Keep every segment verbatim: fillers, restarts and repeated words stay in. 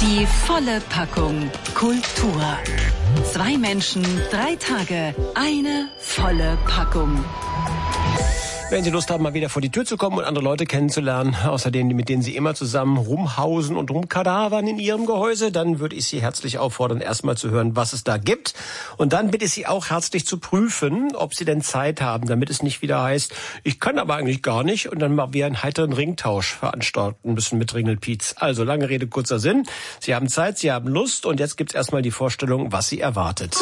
Die volle Packung Kultur. Zwei Menschen, drei Tage, eine volle Packung. Wenn Sie Lust haben, mal wieder vor die Tür zu kommen und andere Leute kennenzulernen, außer denen, mit denen Sie immer zusammen rumhausen und rumkadavern in Ihrem Gehäuse, dann würde ich Sie herzlich auffordern, erstmal zu hören, was es da gibt. Und dann bitte ich Sie auch herzlich zu prüfen, ob Sie denn Zeit haben, damit es nicht wieder heißt, ich kann aber eigentlich gar nicht, und dann mal wir einen heiteren Ringtausch veranstalten müssen mit Ringelpiez. Also lange Rede, kurzer Sinn. Sie haben Zeit, Sie haben Lust, und jetzt gibt's erstmal die Vorstellung, was Sie erwartet.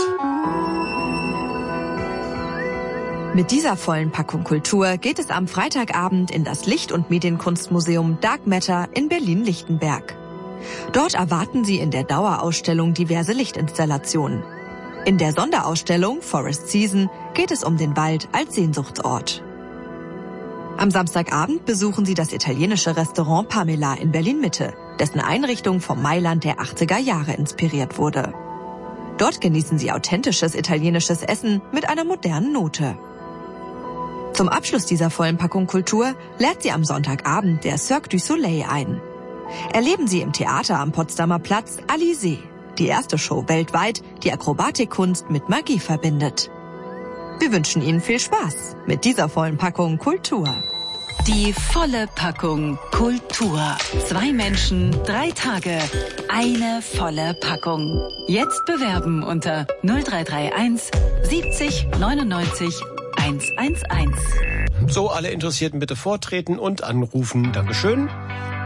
Mit dieser vollen Packung Kultur geht es am Freitagabend in das Licht- und Medienkunstmuseum Dark Matter in Berlin-Lichtenberg. Dort erwarten Sie in der Dauerausstellung diverse Lichtinstallationen. In der Sonderausstellung Forest Season geht es um den Wald als Sehnsuchtsort. Am Samstagabend besuchen Sie das italienische Restaurant Pamela in Berlin-Mitte, dessen Einrichtung vom Mailand der achtziger Jahre inspiriert wurde. Dort genießen Sie authentisches italienisches Essen mit einer modernen Note. Zum Abschluss dieser vollen Packung Kultur lädt Sie am Sonntagabend der Cirque du Soleil ein. Erleben Sie im Theater am Potsdamer Platz Alizé, die erste Show weltweit, die Akrobatikkunst mit Magie verbindet. Wir wünschen Ihnen viel Spaß mit dieser vollen Packung Kultur. Die volle Packung Kultur. Zwei Menschen, drei Tage, eine volle Packung. Jetzt bewerben unter null drei drei eins siebzig neunundneunzig hundertundzehn. So, alle Interessierten bitte vortreten und anrufen. Dankeschön.